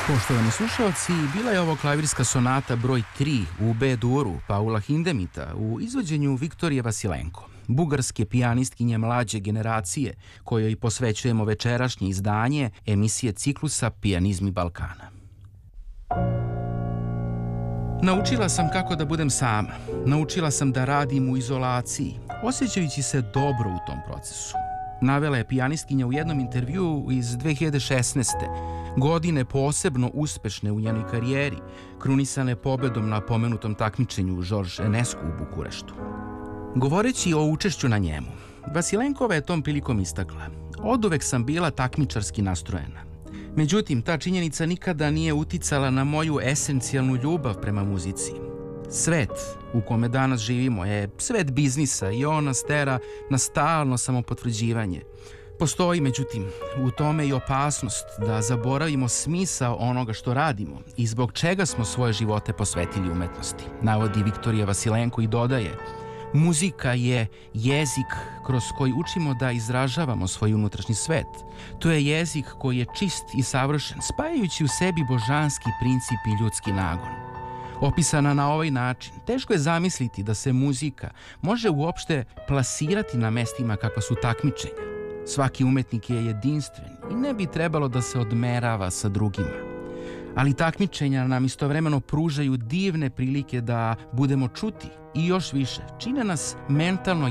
Poštovani slušalci, bila je ovo klavirska sonata broj 3 u B-duru Paula Hindemita u izvođenju Viktorije Vasilenko, bugarske pijanistkinje mlađe generacije, kojoj posvećujemo večerašnje izdanje emisije ciklusa Pijanizmi Balkana. Naučila sam kako da budem sama. Naučila sam da radim u izolaciji, osjećajući se dobro u tom procesu. Navela je pijanistkinja u jednom intervjuu iz 2016. godine posebno uspešne u njenoj karijeri, krunisane pobedom na pomenutom takmičenju Georges Enescu u Bukureštu. Govoreći o učešću na njemu, Vasilenkova je tom prilikom istakla: oduvek sam bila takmičarski nastrojena. Međutim, ta činjenica nikada nije uticala na moju esencijalnu ljubav prema muzici. Svet u kome danas živimo je svet biznisa i on nas tera na stalno samopotvrđivanje. Postoji, međutim, u tome i opasnost da zaboravimo smisao onoga što radimo i zbog čega smo svoje živote posvetili umetnosti, navodi Viktorija Vasilenko i dodaje: muzika je jezik kroz koji učimo da izražavamo svoj unutrašnji svet. To je jezik koji je čist i savršen, spajajući u sebi božanski princip i ljudski nagon. Opisana na ovaj način, teško je zamisliti da se muzika može uopšte plasirati na mestima kakva su takmičenja. Svaki umetnik je jedinstven i ne bi trebalo da se odmerava sa drugima. Ali takmičenja nam istovremeno pružaju divne prilike da budemo čuti i još više, čine nas mentalno